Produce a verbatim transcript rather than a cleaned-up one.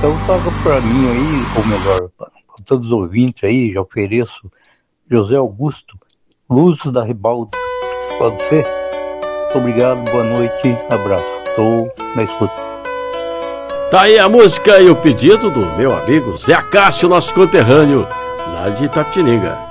Então toca pra mim aí, ou melhor, para todos os ouvintes aí, já ofereço José Augusto, Luz da Ribalta. Pode ser? Muito obrigado, boa noite, abraço. Estou na escuta. Tá aí a música e o pedido do meu amigo Zé Cássio, nosso conterrâneo, lá de Itapetininga.